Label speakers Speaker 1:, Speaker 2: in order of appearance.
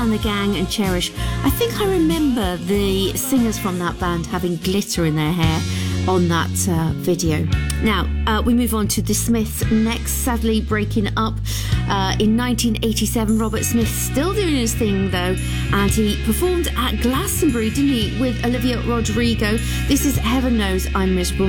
Speaker 1: and the Gang and Cherish. I think I remember the singers from that band having glitter in their hair on that video. Now, we move on to the Smiths next, sadly breaking up in 1987. Robert Smith still doing his thing though, and he performed at Glastonbury, didn't he, with Olivia Rodrigo. This is Heaven Knows I'm Miserable.